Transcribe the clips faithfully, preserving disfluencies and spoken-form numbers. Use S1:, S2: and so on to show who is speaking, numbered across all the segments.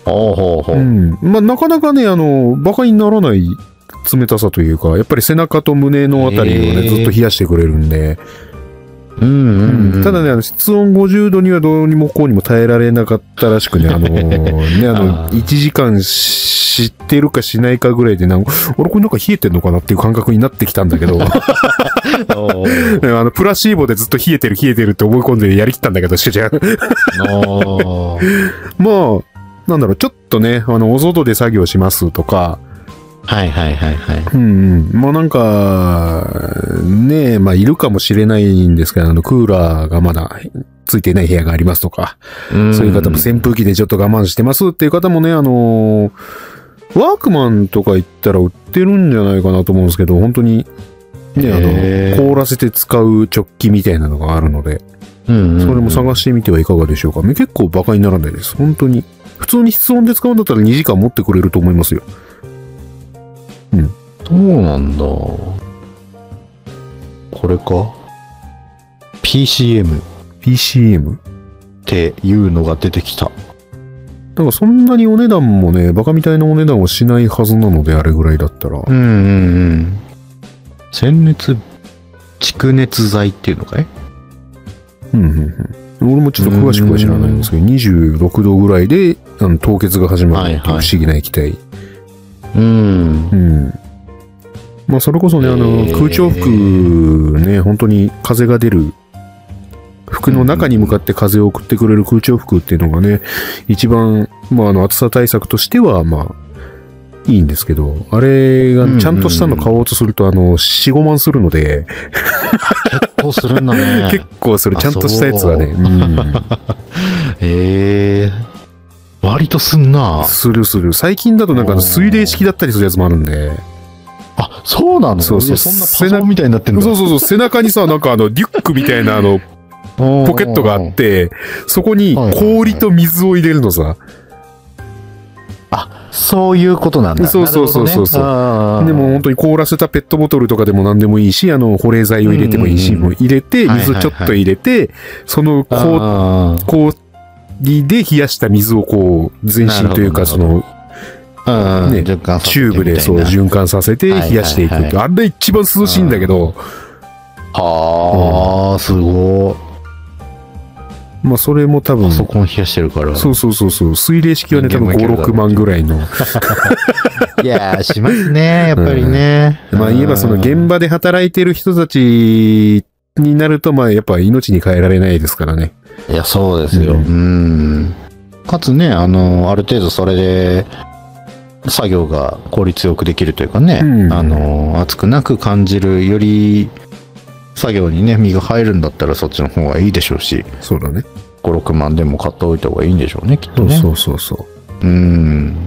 S1: ほうほうほう。
S2: うん。まあ、なかなかね、あの、馬鹿にならない冷たさというか、やっぱり背中と胸のあたりをね、ずっと冷やしてくれるんで。
S1: うんうんうん、
S2: ただね、あの室温ごじゅうどにはどうにもこうにも耐えられなかったらしくね、あのー、ね、あの、いちじかん知ってるかしないかぐらいで、なんか、俺これなんか冷えてんのかなっていう感覚になってきたんだけど、あの、プラシーボでずっと冷えてる冷えてるって思い込んでやりきったんだけど、しかちゃん。まあ、なんだろう、ちょっとね、あの、お外で作業しますとか、
S1: はいはいはいはい。
S2: うんうん。まあなんか、ねえ、まあいるかもしれないんですけど、あの、クーラーがまだついていない部屋がありますとか、うんそういう方も扇風機でちょっと我慢してますっていう方もね、あのー、ワークマンとか行ったら売ってるんじゃないかなと思うんですけど、本当に、ね、あの、凍らせて使う直帰みたいなのがあるので、うんうんうん、それも探してみてはいかがでしょうか。結構バカにならないです。本当に。普通に室温で使うんだったらにじかん持ってくれると思いますよ。
S1: うん。そうなんだ。これか ピーシーエム。
S2: ピーシーエム?
S1: っていうのが出てきた。
S2: だからそんなにお値段もね、バカみたいなお値段はしないはずなので、あれぐらいだったら。
S1: うんうんうん。鮮熱、蓄熱剤っていうのかい？
S2: うんうんうん。俺もちょっと詳しくは知らないんですけど、にじゅうろくどぐらいであの凍結が始まるっていう不思議な液体。はいはい
S1: うん。
S2: うん。まあ、それこそね、あの、空調服ね、本当に風が出る、服の中に向かって風を送ってくれる空調服っていうのがね、一番、まあ、あの、暑さ対策としては、まあ、いいんですけど、あれがちゃんとしたの買おうとすると、あの、よん、ごまんするので、
S1: 結構するんだね。
S2: 結構する、ちゃんとしたやつはね。うん、
S1: えー。割とすんな。
S2: するする。最近だとなんか水冷式だったりするやつもあるんで。
S1: あ、そうなの？
S2: そうそう。
S1: そんなパソコンみたいになってんの？
S2: そうそうそう。背中にさ、なんかあの、リュックみたいなあの、ポケットがあって、そこに氷と水を入れるのさ。
S1: あ、そういうことなんだ。
S2: そうそうそうそうそう、ね。でも本当に凍らせたペットボトルとかでも何でもいいし、あの、保冷剤を入れてもいいし、もう入れて、水ちょっと入れて、その、こう、こう、で冷やした水をこう全身というかそのねチューブでそう循環させて冷やしていくってあれ一番涼しいんだけど
S1: はあすご
S2: いまあそれも多分
S1: パソコン冷やしてるから
S2: そうそうそうそう水冷式はね多分ご、ろくまんぐらいの
S1: いやーしますねやっぱりね、
S2: うん、まあ言えばその現場で働いてる人たちになるとまあやっぱ命に変えられないですからね。
S1: いや、そうですよ。うん。うんかつね、あの、ある程度それで、作業が効率よくできるというかね、うん、あの、熱くなく感じる、より、作業にね、身が入るんだったらそっちの方がいいでしょうし。
S2: そうだね。
S1: ご、ろくまんでも買っておいた方がいいんでしょうね、きっとね。
S2: そうそうそうそう。
S1: うん。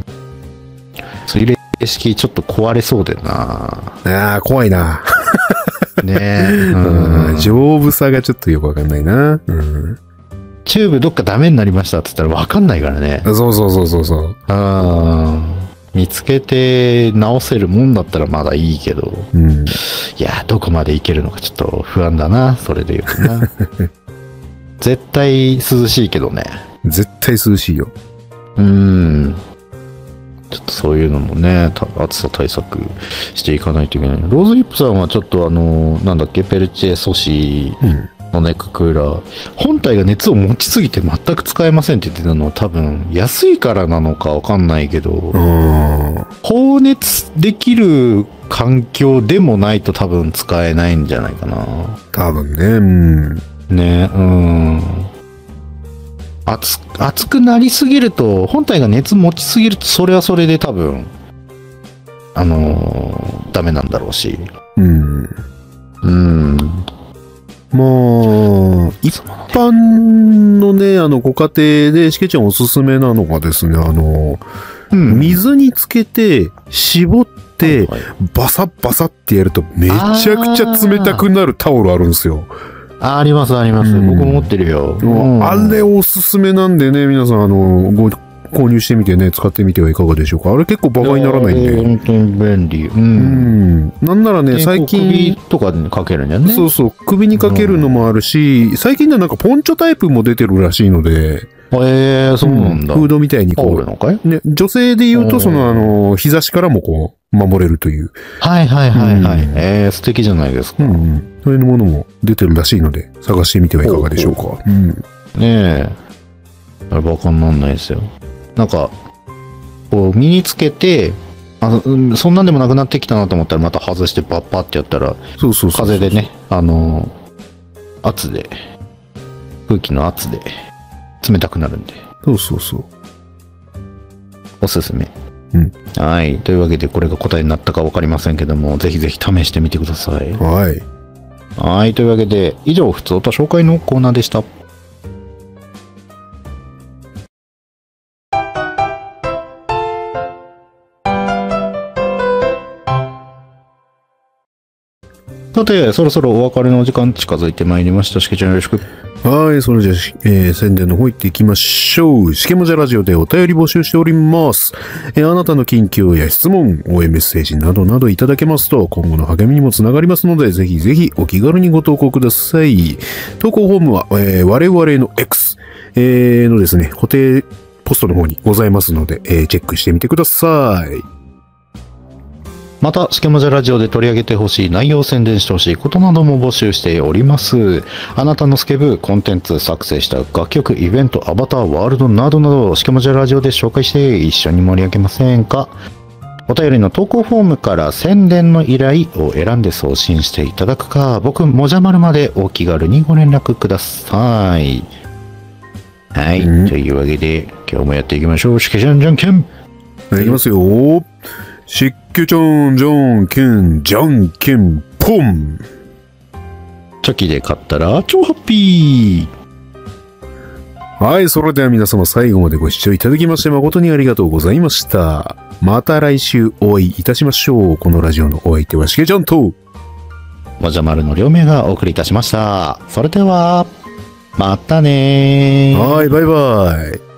S1: 水冷式ちょっと壊れそうでな。
S2: ああ、怖いな。
S1: ねえ、
S2: うん。丈夫さがちょっとよくわかんないな。うん。
S1: チューブどっかダメになりましたって言ったら分かんないからね。
S2: そうそうそうそうそう。
S1: あ見つけて直せるもんだったらまだいいけど。うん、いや、どこまでいけるのかちょっと不安だな、それで言うとな。絶対涼しいけどね。
S2: 絶対涼しいよ。
S1: うん。ちょっとそういうのもね、暑さ対策していかないといけない。ローズリップさんはちょっとあの、なんだっけ、ペルチェ素子のネッククーラー、うん、本体が熱を持ちすぎて全く使えませんって言ってたのは多分安いからなのかわかんないけど、放熱できる環境でもないと多分使えないんじゃないかな。
S2: 多分ね。うん、
S1: ね、うん。熱、熱くなりすぎると、本体が熱持ちすぎると、それはそれで多分、あのー、ダメなんだろうし。うん。うん。
S2: まあ、一般のね、あの、ご家庭で、しけちゃんおすすめなのがですね、あの、うん、水につけて、絞って、はいはい、バサッバサッってやると、めちゃくちゃ冷たくなるタオルあるんですよ。
S1: あ, ありますあります、うん、僕も持ってるよ、
S2: うん、あれおすすめなんでね皆さんあのご購入してみてね使ってみてはいかがでしょうか。あれ結構バカにならないんで
S1: 本当に便利、うん、
S2: うん、なんならね最近
S1: 首とかにかけるんじゃね。
S2: そうそう首にかけるのもあるし、うん、最近ではなんかポンチョタイプも出てるらしいので
S1: ええー、そうなんだ。
S2: フードみたいにこ
S1: あるのかい？
S2: う、ね、女性で言うと、その、あの、日差しからもこう、守れるという。
S1: はいはいはいはい。
S2: うん、
S1: ええー、素敵じゃないですか。
S2: うんうん。そういうものも出てるらしいので、探してみてはいかがでしょうか。うん、
S1: ねえ。あれバカになんないですよ。なんか、こう、身につけて、あの、そんなんでもなくなってきたなと思ったら、また外してパッパってやったら、
S2: そうそうそう。
S1: 風でね、あの、圧で、空気の圧で冷たくなるんで。
S2: そうそうそう。
S1: おすすめ。
S2: うん。
S1: はい。というわけで、これが答えになったかわかりませんけども、ぜひぜひ試してみてください。
S2: はい。
S1: はい。というわけで、以上、ふつおた紹介のコーナーでした。さて、そろそろお別れのお時間近づいてまいりました。しけちゃんよろしく。
S2: はい、それじゃあ、えー、宣伝の方行っていきましょう。しけもじゃラジオでお便り募集しております。えー、あなたの近況や質問、応援メッセージなどなどいただけますと、今後の励みにもつながりますので、ぜひぜひお気軽にご投稿ください。投稿フォームは、えー、我々の X、えー、のですね、固定ポストの方にございますので、えー、チェックしてみてください。
S1: また、しけもじゃラジオで取り上げてほしい内容を宣伝してほしいことなども募集しております。あなたのスケブ、コンテンツ作成した楽曲、イベント、アバター、ワールドなどなど、しけもじゃラジオで紹介して一緒に盛り上げませんか？お便りの投稿フォームから宣伝の依頼を選んで送信していただくか、僕、もじゃまるまでお気軽にご連絡ください。はい。うん、というわけで、今日もやっていきましょう。しけちゃんじゃんけん。
S2: いきますよ。しっけちゃんじゃんけん、じゃんけんぽん。
S1: チョキで勝ったら超ハッピ
S2: ー。はい、それでは皆様最後までご視聴いただきまして誠にありがとうございました。また来週お会いいたしましょう。このラジオのお相手はしけちゃんと
S1: もじゃまるの両名がお送りいたしました。それではまたねー。
S2: はい、バイバイ。